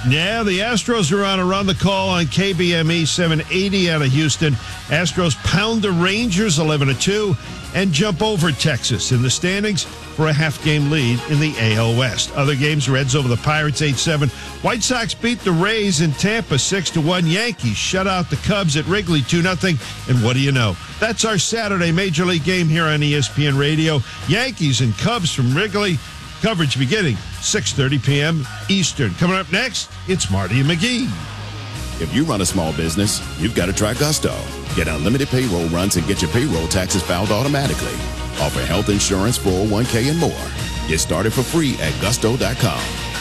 Yeah, the Astros are on a run the call on KBME 780 out of Houston. Astros pound the Rangers 11-2 and jump over Texas in the standings for a half-game lead in the AL West. Other games, Reds over the Pirates 8-7. White Sox beat the Rays in Tampa 6-1. Yankees shut out the Cubs at Wrigley 2-0. And what do you know? That's our Saturday Major League game here on ESPN Radio. Yankees and Cubs from Wrigley. Coverage beginning 6:30 p.m. Eastern. Coming up next, it's Marty and McGee. If you run a small business, you've got to try Gusto. Get unlimited payroll runs and get your payroll taxes filed automatically. Offer health insurance, 401k, and more. Get started for free at gusto.com.